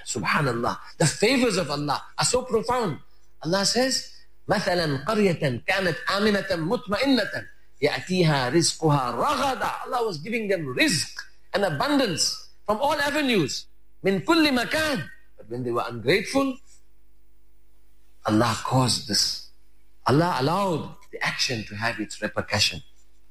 Subhanallah. The favors of Allah are so profound. Allah says, مثلا قرية كانت آمنة مطمئنة يأتيها رزقها رغدا. Allah was giving them rizq and abundance from all avenues. من كل مكان. But when they were ungrateful, Allah caused this. Allah allowed the action to have its repercussion.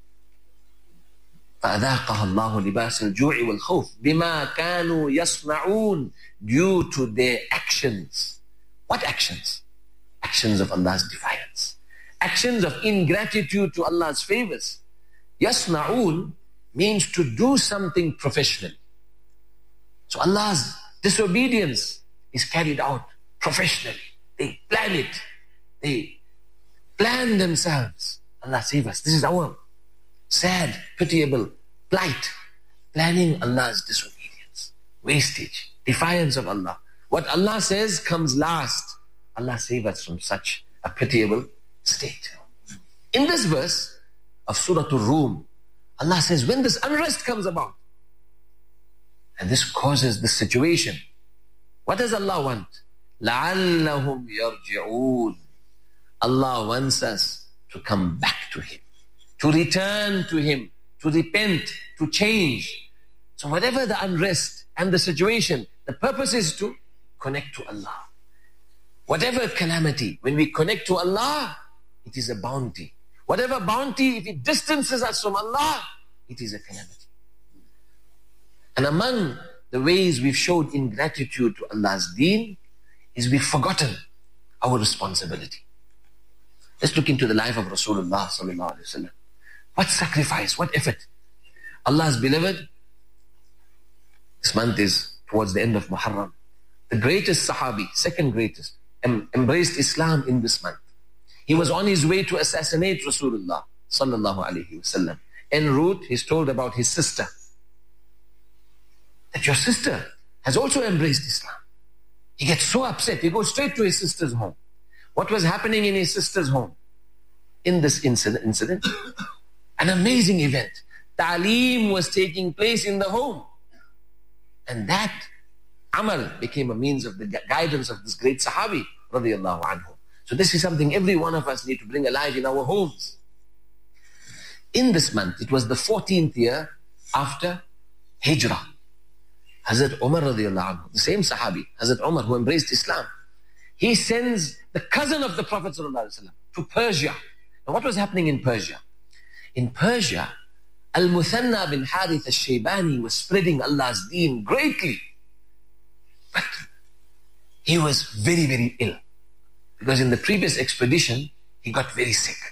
فأذاقها الله لباس الجوع والخوف بما كانوا يصنعون, due to their actions. What actions? Actions of Allah's defiance. Actions of ingratitude to Allah's favors. يصنعون means to do something professionally. So Allah's disobedience is carried out professionally. They plan it. They plan themselves. Allah save us. This is our sad, pitiable plight. Planning Allah's disobedience, wastage, defiance of Allah. What Allah says comes last. Allah save us from such a pitiable state. In this verse of Surah Ar-Rum, Allah says, when this unrest comes about, and this causes the situation, what does Allah want? لَعَلَّهُمْ يَرْجِعُونَ. Allah wants us to come back to Him, to return to Him, to repent, to change. So whatever the unrest and the situation, the purpose is to connect to Allah. Whatever calamity, when we connect to Allah, it is a bounty. Whatever bounty, if it distances us from Allah, it is a calamity. And among the ways we've showed ingratitude to Allah's deen is we've forgotten our responsibility. Let's look into the life of Rasulullah sallallahu alaihi wasallam. What sacrifice, what effort. Allah's beloved, this month is towards the end of Muharram. The greatest Sahabi, second greatest, embraced Islam in this month. He was on his way to assassinate Rasulullah sallallahu alaihi wasallam. En route, he's told about his sister, that your sister has also embraced Islam. He gets so upset, he goes straight to his sister's home. What was happening in his sister's home? In this incident, an amazing event. Ta'aleem was taking place in the home. And that amal became a means of the guidance of this great Sahabi, radiyallahu anhu. So this is something every one of us need to bring alive in our homes. In this month, it was the 14th year after Hijrah. Hazrat Umar radiyallahu anhu, the same Sahabi, Hazrat Umar, who embraced Islam, he sends the cousin of the Prophet sallallahu alaihi wasallam to Persia. Now what was happening in Persia? In Persia, Al-Muthanna bin Harith al-Shaybani was spreading Allah's deen greatly. But he was very, very ill. Because in the previous expedition, he got very sick.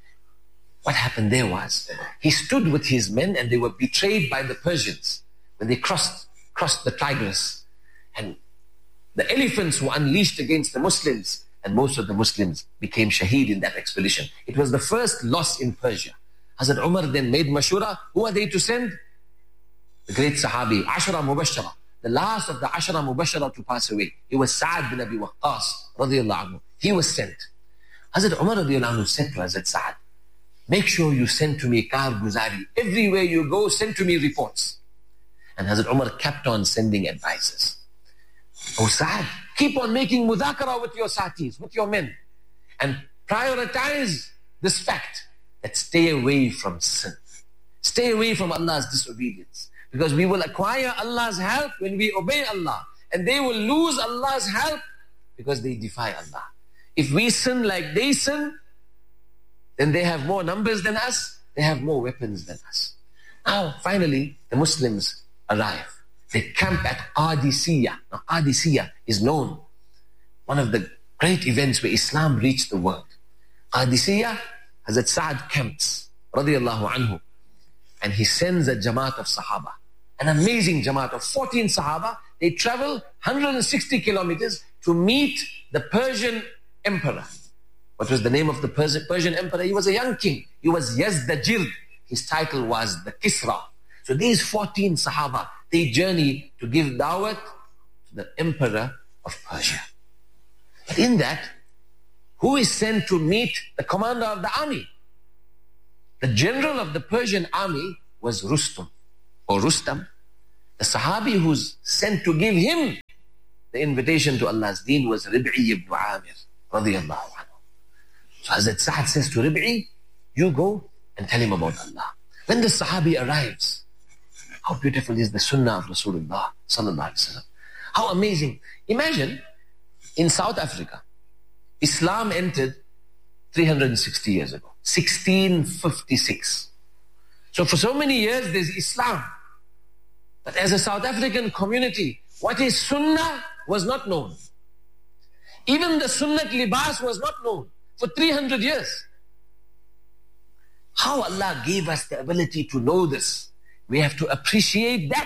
What happened there was, he stood with his men and they were betrayed by the Persians when they crossed the Tigris. And the elephants were unleashed against the Muslims, and most of the Muslims became shaheed in that expedition. It was the first loss in Persia. Hazrat Umar then made mashura. Who are they to send? The great Sahabi, Ashara Mubashara, the last of the Ashara Mubashara to pass away. He was Sa'ad bin Abi Waqqas, radiyallahu anhu. He was sent. Hazrat Umar radiyallahu anhu said to Hazrat Sa'ad, make sure you send to me Karguzari. Everywhere you go, send to me reports. And Hazrat Umar kept on sending advices. Oh Sa'ad, keep on making mudhakara with your satis, with your men. And prioritize this fact that stay away from sin. Stay away from Allah's disobedience. Because we will acquire Allah's help when we obey Allah. And they will lose Allah's help because they defy Allah. If we sin like they sin, then they have more numbers than us, they have more weapons than us. Now, finally, the Muslims arrive. They camp at Qadisiyah. Now, Qadisiyah is known, one of the great events where Islam reached the world. Qadisiyah, Hazrat Sa'ad camps, radiyallahu anhu, and he sends a Jamaat of Sahaba, an amazing Jamaat of 14 Sahaba. They travel 160 kilometers to meet the Persian emperor. What was the name of the Persian emperor? He was a young king. He was Yazdajir. His title was the Kisra. So these 14 Sahaba, they journey to give dawat to the emperor of Persia. But in that, who is sent to meet the commander of the army? The general of the Persian army was Rustum, or Rustam, the Sahabi who's sent to give him the invitation to Allah's deen was Rib'i ibn Amir, radiyallahu anhu. So Hazrat Sa'ad says to Rib'i, you go and tell him about Allah. When the Sahabi arrives, how beautiful is the Sunnah of Rasulullah sallallahu alaihi wasallam. How amazing. Imagine, in South Africa, Islam entered 360 years ago, 1656. So for so many years, there's Islam. But as a South African community, what is Sunnah was not known. Even the Sunnat libas was not known for 300 years. How Allah gave us the ability to know this. We have to appreciate that.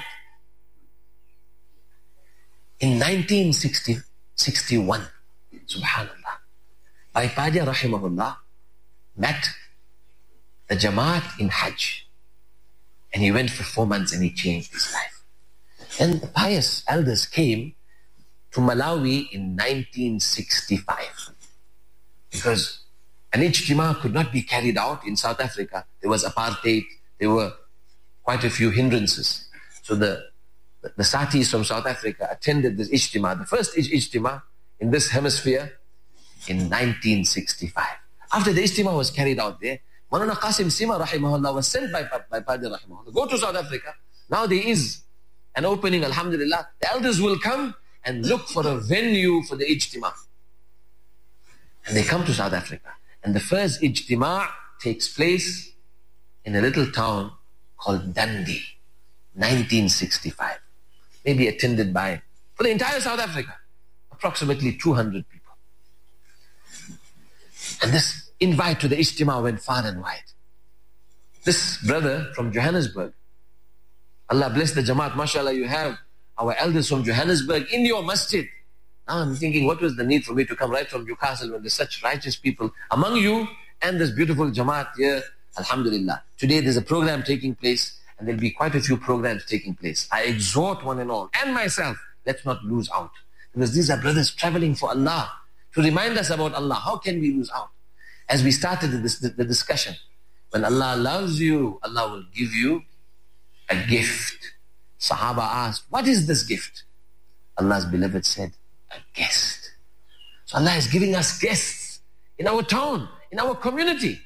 In 1961, subhanallah, Bhai Padia rahimahullah met the Jamaat in Hajj. And he went for 4 months and he changed his life. And the pious elders came to Malawi in 1965. Because an ijtima could not be carried out in South Africa. There was apartheid. There were quite a few hindrances. So the Satis from South Africa attended this ijtima, the first ijtima in this hemisphere in 1965. After the ijtima was carried out there, Maulana Qasim Sima rahimahullah was sent by Padir rahimahullah. Go to South Africa. Now there is an opening, alhamdulillah. The elders will come and look for a venue for the ijtima. And they come to South Africa. And the first ijtima takes place in a little town called Dundee, 1965. Maybe attended by, for the entire South Africa, approximately 200 people. And this invite to the ijtima went far and wide. This brother from Johannesburg, Allah bless the Jamaat, mashallah, you have our elders from Johannesburg in your masjid. Now I'm thinking, what was the need for me to come right from Newcastle when there's such righteous people among you and this beautiful Jamaat here, alhamdulillah. Today there's a program taking place and there'll be quite a few programs taking place. I exhort one and all, and myself, let's not lose out. Because these are brothers traveling for Allah, to remind us about Allah. How can we lose out? As we started the discussion, when Allah loves you, Allah will give you a gift. Sahaba asked, what is this gift? Allah's beloved said, a guest. So Allah is giving us guests in our town, in our community.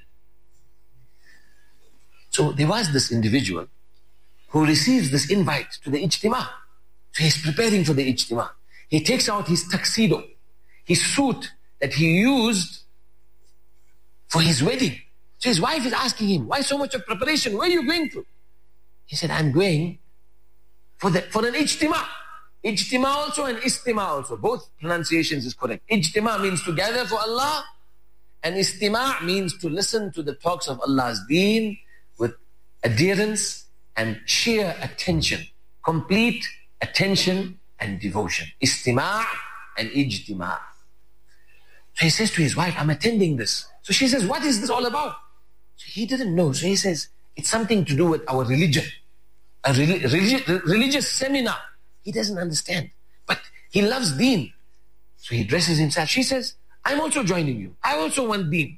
So there was this individual who receives this invite to the ijtima. So he's preparing for the ijtima. He takes out his tuxedo, his suit that he used for his wedding. So his wife is asking him, why so much of preparation? Where are you going to? He said, I'm going for an ijtima. Ijtima also and istima also. Both pronunciations is correct. Ijtima means to gather for Allah, and istima means to listen to the talks of Allah's deen with adherence and sheer attention, complete attention and devotion. Istima' and ijtima'. So he says to his wife, I'm attending this. So she says, what is this all about? So he didn't know. So he says, it's something to do with our religion. A religious seminar. He doesn't understand. But he loves deen. So he dresses himself. She says, I'm also joining you. I also want deen.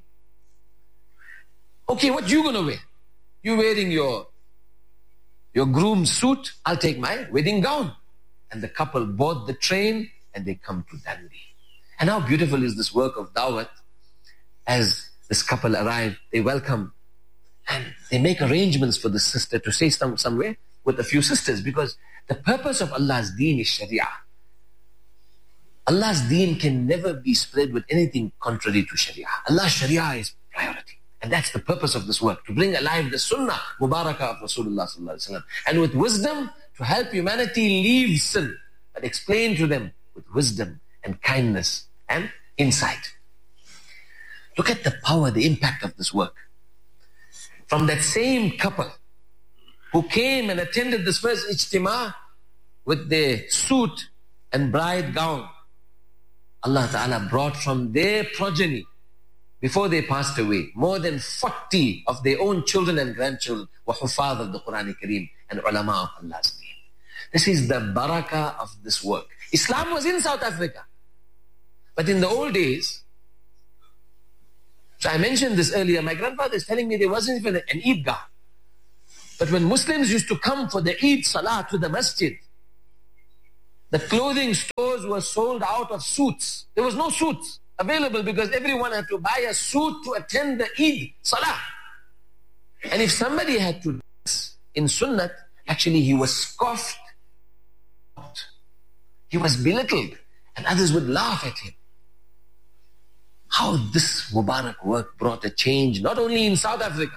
Okay, what you gonna wear? You wearing your groom's suit, I'll take my wedding gown. And the couple board the train and they come to Dundee. And how beautiful is this work of Dawat. As this couple arrive, they welcome and they make arrangements for the sister to stay somewhere with a few sisters, because the purpose of Allah's deen is Sharia. Allah's deen can never be spread with anything contrary to Sharia. Allah's Sharia is priority. And that's the purpose of this work, to bring alive the Sunnah Mubarakah of Rasulullah sallallahu alaihi wasallam. And with wisdom, to help humanity leave sin, but explain to them with wisdom and kindness and insight. Look at the power, the impact of this work. From that same couple who came and attended this first ijtima with their suit and bride gown, Allah Ta'ala brought from their progeny, before they passed away, more than 40 of their own children and grandchildren were huffaz of the Quran Kareem and ulama of Allah's deen. This is the barakah of this work. Islam was in South Africa. But in the old days, so I mentioned this earlier, my grandfather is telling me there wasn't even an Eidgah. But when Muslims used to come for the Eid Salah to the masjid, The clothing stores were sold out of suits. There was no suits available because everyone had to buy a suit to attend the Eid Salah. And if somebody had to dress in Sunnat, actually he was scoffed at. He was belittled and others would laugh at him. How this Mubarak work brought a change, not only in South Africa,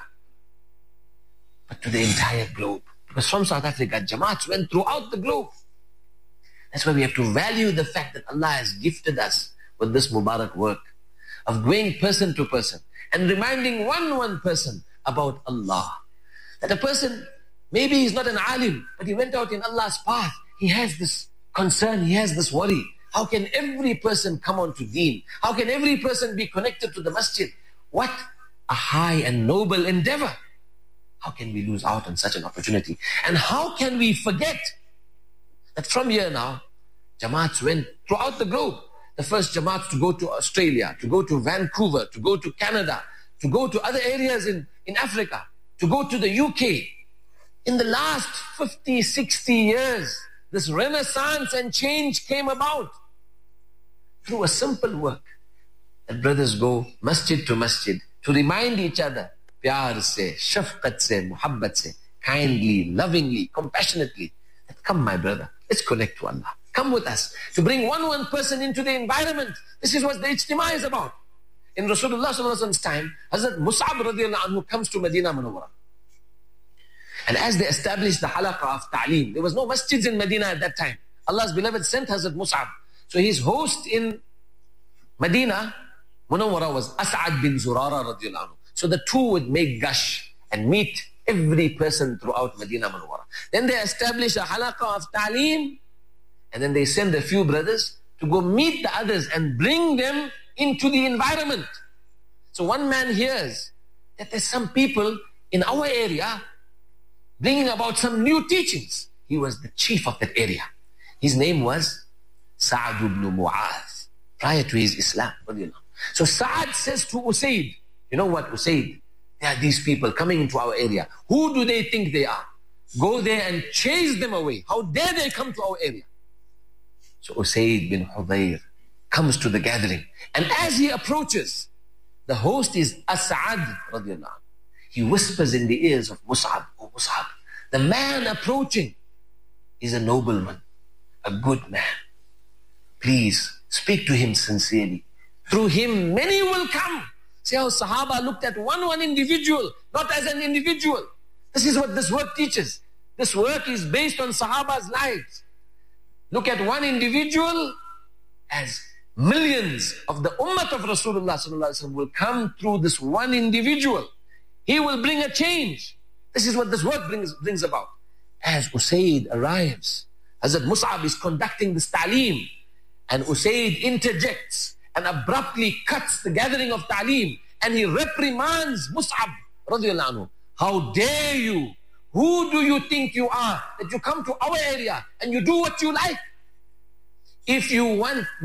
but to the entire globe. Because from South Africa, Jamaats went throughout the globe. That's why we have to value the fact that Allah has gifted us with this Mubarak work of going person to person and reminding one person about Allah. That a person, maybe he's not an alim, but he went out in Allah's path. He has this concern, he has this worry. How can every person come onto deen? How can every person be connected to the masjid? What a high and noble endeavor. How can we lose out on such an opportunity? And how can we forget that from here now, Jamaats went throughout the globe. The first Jamaats to go to Australia, to go to Vancouver, to go to Canada, to go to other areas in Africa, to go to the UK. In the last 50, 60 years, this renaissance and change came about through a simple work. That brothers go masjid to masjid to remind each other, pyar se, shafqat se, muhabbat se, kindly, lovingly, compassionately, that come my brother, let's connect to Allah. Come with us to bring one person into the environment. This is what the ijtima is about. In Rasulullah sallallahu alaihi wasallam's time, Hazrat Mus'ab radiallahu anhu comes to Medina Munawwarah. And as they established the halaqah of ta'aleem, there was no masjids in Medina at that time. Allah's beloved sent Hazrat Mus'ab. So his host in Medina Munawwarah was As'ad bin Zurara radiallahu anhu. So the two would make gush and meet every person throughout Medina Munawwarah. Then they established a halaqah of ta'aleem, and then they send a few brothers to go meet the others and bring them into the environment. So one man hears that there's some people in our area bringing about some new teachings. He was the chief of that area. His name was Sa'ad ibn Mu'adh, prior to his Islam. So Sa'ad says to Usaid, you know what, Usaid? There are these people coming into our area. Who do they think they are? Go there and chase them away. How dare they come to our area? So Usaid bin Hudayr comes to the gathering. And as he approaches, the host is As'ad radiallahu anhu. He whispers in the ears of Mus'ab, oh Mus'ab, the man approaching is a nobleman, a good man. Please speak to him sincerely. Through him, many will come. See how Sahaba looked at one individual, not as an individual. This is what this work teaches. This work is based on Sahaba's lives. Look at one individual as millions of the ummah of Rasulullah sallallahu alaihi wasallam will come through this one individual. He will bring a change. This is what this work brings about. As Usaid arrives, Hazrat Mus'ab is conducting this ta'aleem, and Usaid interjects and abruptly cuts the gathering of ta'aleem, and he reprimands Mus'ab radiallahu anhu. How dare you? Who do you think you are that you come to our area and you do what you like? If you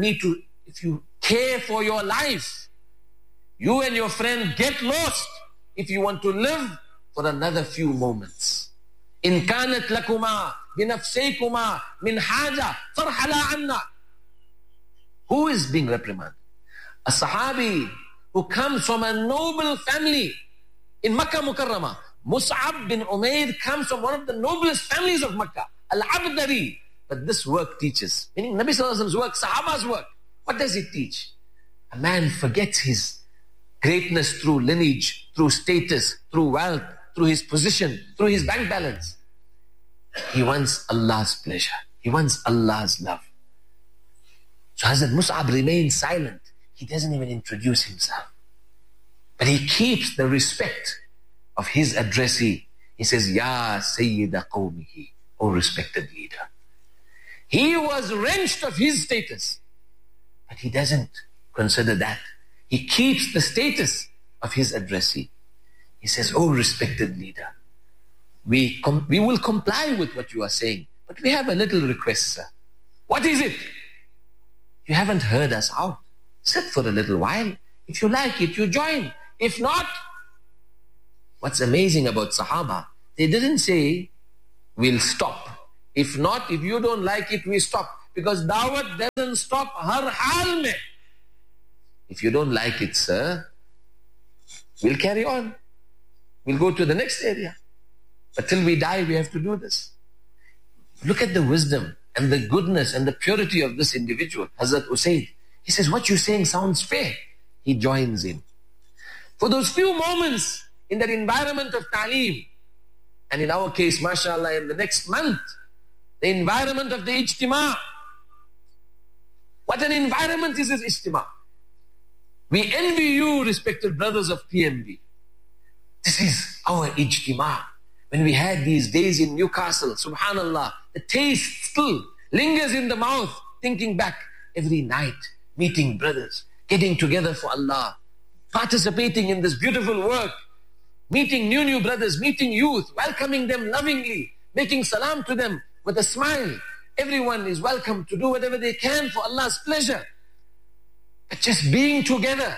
care for your life, you and your friend get lost if you want to live for another few moments. In kanat lakuma binafsaykuma min haja farhala anna. Who is being reprimanded? A Sahabi who comes from a noble family in Makkah Mukarramah. Mus'ab bin Umair comes from one of the noblest families of Makkah, Al-Abdari. But this work teaches, meaning Nabi Sallallahu Alaihi Wasallam's work, Sahaba's work. What does it teach? A man forgets his greatness through lineage, through status, through wealth, through his position, through his bank balance. He wants Allah's pleasure. He wants Allah's love. So Hazrat Mus'ab remains silent. He doesn't even introduce himself. But he keeps the respect of his addressee. He says, Ya Sayyida Qawmihi, O respected leader. He was wrenched of his status, but he doesn't consider that. He keeps the status of his addressee. He says, O respected leader, we will comply with what you are saying, but we have a little request, sir. What is it? You haven't heard us out. Sit for a little while. If you like it, you join. If not, what's amazing about Sahaba, they didn't say, we'll stop. If not, if you don't like it, we stop. because dawat doesn't stop har hal mein. If you don't like it, sir, we'll carry on. We'll go to the next area. But till we die, we have to do this. Look at the wisdom and the goodness and the purity of this individual, Hazrat Usaid. He says, what you're saying sounds fair. He joins in. For those few moments in that environment of ta'aleem, and in our case, mashallah, in the next month, the environment of the ijtima. What an environment is this ijtima. We envy you, respected brothers of PMB. This is our ijtima. When we had these days in Newcastle, subhanallah, the taste still lingers in the mouth, thinking back every night, meeting brothers, getting together for Allah, participating in this beautiful work, meeting new brothers, meeting youth, welcoming them lovingly, making salam to them with a smile. Everyone is welcome to do whatever they can for Allah's pleasure. But just being together.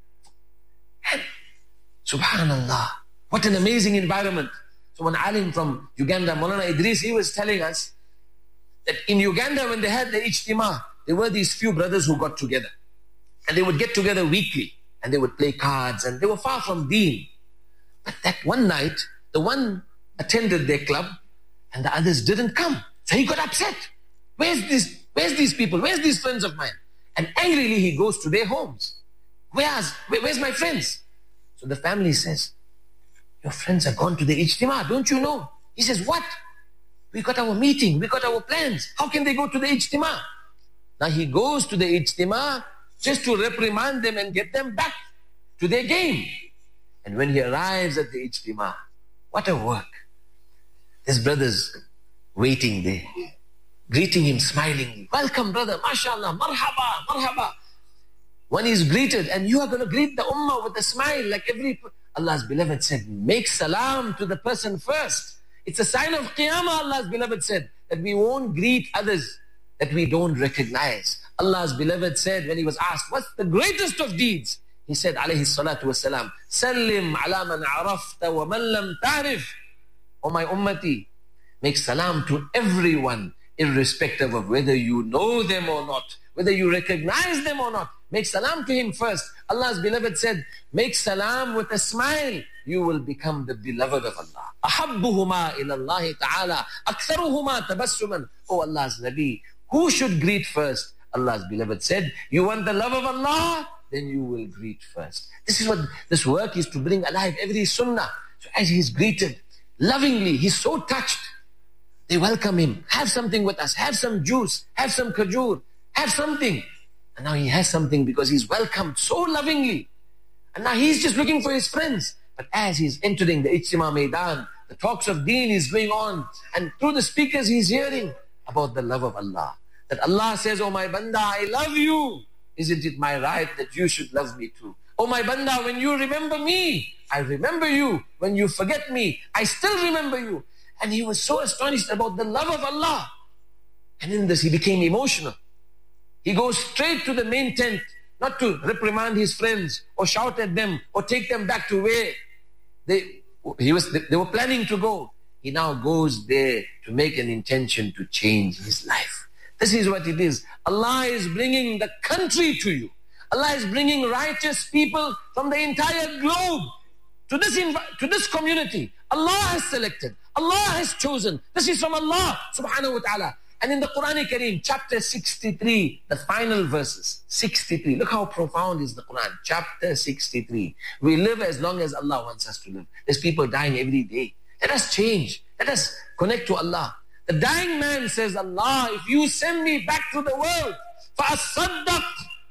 And subhanallah, what an amazing environment. So one alim from Uganda, Maulana Idris, he was telling us that in Uganda when they had the ijtima, there were these few brothers who got together. And they would get together weekly and they would play cards and they were far from deen. But that one night, the one attended their club and the others didn't come. So he got upset. Where's these people? Where's these friends of mine? And angrily he goes to their homes. Where's my friends? So the family says, your friends are gone to the ijtima, don't you know? He says, what? We got our meeting, we got our plans. How can they go to the ijtima? Now he goes to the ijtima just to reprimand them and get them back to their game. And when he arrives at the ijtima, what a work. His brothers waiting there, greeting him smilingly. Welcome brother, mashallah, marhaba, marhaba. One is greeted and you are going to greet the ummah with a smile like Allah's beloved said, make salam to the person first. It's a sign of qiyamah, Allah's beloved said, that we won't greet others that we don't recognize. Allah's beloved said when he was asked, what's the greatest of deeds? He said, alayhi salatu wasalam, Sallim ala man arafta wa man lam ta'rif. O my ummati, make salam to everyone, irrespective of whether you know them or not, whether you recognize them or not. Make salam to him first. Allah's beloved said, make salam with a smile. You will become the beloved of Allah. Ahabbuhuma ilallahi ta'ala, aktharuhuma tabassuman. O Allah's Nabi, who should greet first? Allah's beloved said, you want the love of Allah? Then you will greet first. This is what this work is, to bring alive every sunnah. So as he's greeted, lovingly, he's so touched. They welcome him. Have something with us. Have some juice. Have some kajur. Have something. And now he has something because he's welcomed so lovingly. And now he's just looking for his friends. But as he's entering the Ijtima Maidan, the talks of deen is going on. And through the speakers he's hearing about the love of Allah. That Allah says, oh my banda, I love you. Isn't it my right that you should love me too? Oh my banda, when you remember me, I remember you. When you forget me, I still remember you. And he was so astonished about the love of Allah. And in this he became emotional. He goes straight to the main tent, not to reprimand his friends or shout at them or take them back to where they were planning to go. He now goes there to make an intention to change his life. This is what it is. Allah is bringing the country to you. Allah is bringing righteous people from the entire globe to this community. Allah has selected. Allah has chosen. This is from Allah subhanahu wa ta'ala. And in the Quran Kareem, chapter 63, the final verses, 63. Look how profound is the Quran. Chapter 63. We live as long as Allah wants us to live. There's people dying every day. Let us change. Let us connect to Allah. The dying man says, Allah, if you send me back to the world, فَأَصَّدَّقْ,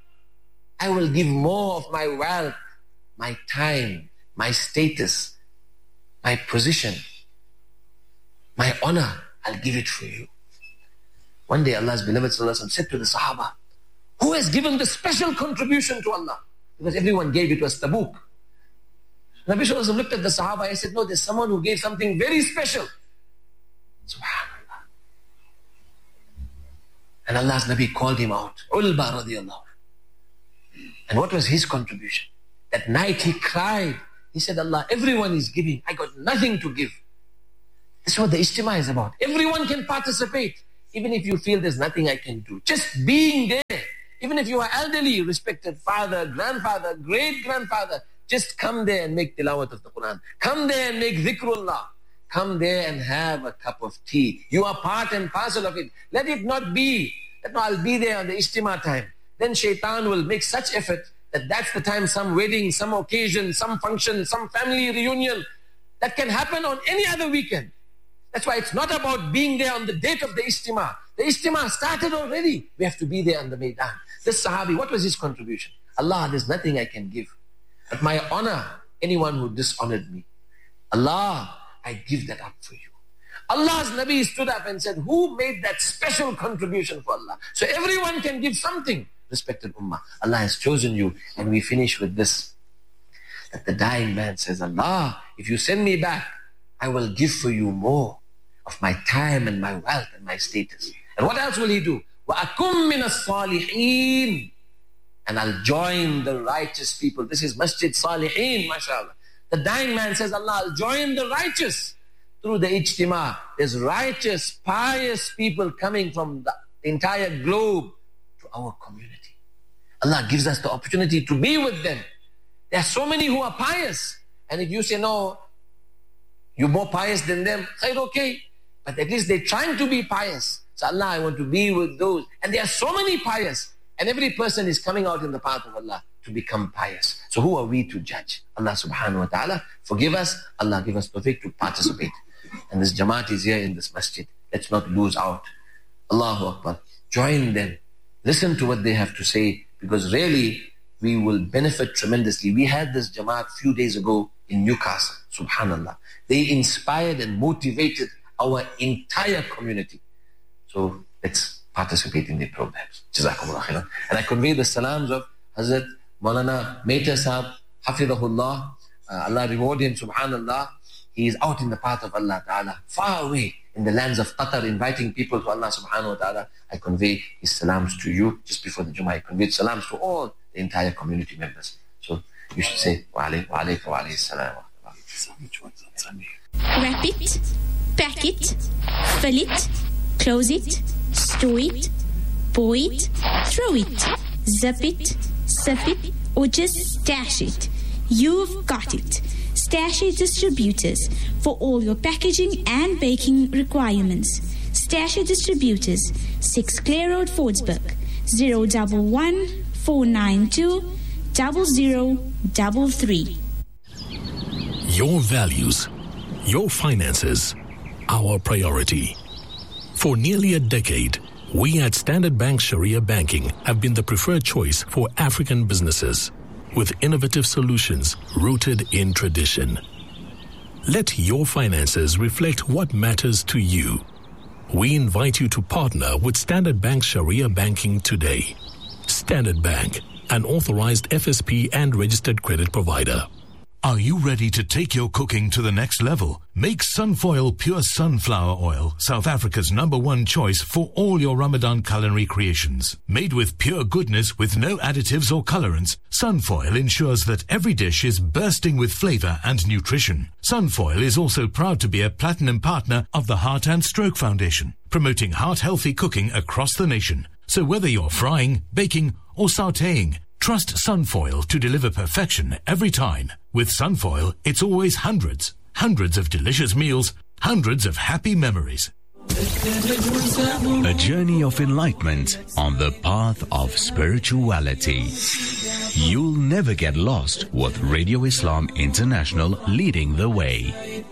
I will give more of my wealth, my time, my status, my position, my honor. I'll give it for you. One day Allah's beloved Sallallahu Alaihi Wasallam said to the Sahaba, who has given the special contribution to Allah? Because everyone gave, it was Tabuk. Nabi Sallallahu Alaihi Wasallam looked at the Sahaba and said, no, there's someone who gave something very special. Subhanallah. And Allah's Nabi called him out. Ulba radiallahu. And what was his contribution? That night he cried. He said, Allah, everyone is giving. I got nothing to give. This is what the Ijtima is about. Everyone can participate. even if you feel there's nothing I can do, just being there, even if you are elderly, respected father, grandfather, great-grandfather, just come there and make tilawat of the Quran. Come there and make dhikrullah. Come there and have a cup of tea. You are part and parcel of it. Let it not be that I'll be there on the ijtima time. Then shaitan will make such effort that that's the time, some wedding, some occasion, some function, some family reunion, that can happen on any other weekend. That's why it's not about being there on the date of the ijtima. The ijtima started already. We have to be there on the Maidan. This Sahabi, what was his contribution? Allah, there's nothing I can give, but my honor, anyone who dishonored me, Allah, I give that up for you. Allah's Nabi stood up and said, who made that special contribution for Allah? So everyone can give something. Respected Ummah, Allah has chosen you. And we finish with this, that the dying man says, Allah, if you send me back, I will give for you more of my time and my wealth and my status. And what else will he do? وَأَكُمْ مِنَ الصَّالِحِينَ, and I'll join the righteous people. This is Masjid Salihin, mashallah. The dying man says, Allah, I'll join the righteous through the ijtima. There's righteous, pious people coming from the entire globe to our community. Allah gives us the opportunity to be with them. There are so many who are pious. And if you say, no, you're more pious than them, okay. But at least they're trying to be pious. So Allah, I want to be with those. And there are so many pious. And every person is coming out in the path of Allah to become pious. So who are we to judge? Allah subhanahu wa ta'ala forgive us. Allah give us tawfiq to participate. And this Jamaat is here in this masjid. Let's not lose out. Allahu Akbar. Join them. Listen to what they have to say, because really we will benefit tremendously. We had this Jamaat a few days ago in Newcastle. Subhanallah. They inspired and motivated our entire community. So let's participate in the programs. Jazakumullah khairan. And I convey the salams of Hazrat Maulana Mehta Sahab, Hafidahullah. Allah reward him, subhanallah. He is out in the path of Allah Ta'ala, far away in the lands of Qatar, inviting people to Allah subhanahu wa ta'ala. I convey his salams to you. Just before the Jummah, I convey salams to all the entire community members. So you should say, wa alaykum wa alayhi salam. Wrap it, pack it, fill it, close it, store it, pour it, throw it, zip it, sip it, or just stash it. You've got it. Stash Distributors for all your packaging and baking requirements. Stash Distributors, 6 Clare Road, Fordsburg, 011 492 0033. Your values, your finances, our priority. For nearly a decade, we at Standard Bank Sharia Banking have been the preferred choice for African businesses, with innovative solutions rooted in tradition. Let your finances reflect what matters to you. We invite you to partner with Standard Bank Sharia Banking today. Standard Bank, an authorized FSP and registered credit provider. Are you ready to take your cooking to the next level? Make Sunfoil Pure Sunflower Oil South Africa's #1 choice for all your Ramadan culinary creations. Made with pure goodness with no additives or colorants, Sunfoil ensures that every dish is bursting with flavor and nutrition. Sunfoil is also proud to be a platinum partner of the Heart and Stroke Foundation, promoting heart-healthy cooking across the nation. So whether you're frying, baking, or sautéing, trust Sunfoil to deliver perfection every time. With Sunfoil, it's always hundreds of delicious meals, hundreds of happy memories. A journey of enlightenment on the path of spirituality. You'll never get lost with Radio Islam International leading the way.